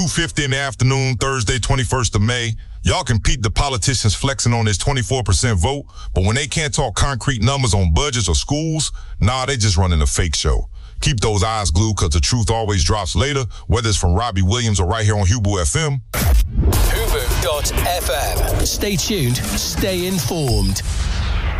2:50 in the afternoon, Thursday, 21st of May. Y'all can peep the politicians flexing on this 24% vote, but when they can't talk concrete numbers on budgets or schools, they just running a fake show. Keep those eyes glued, because the truth always drops later, whether it's from Robbie Williams or right here on Hubu FM. Hubu.fm. Stay tuned, stay informed.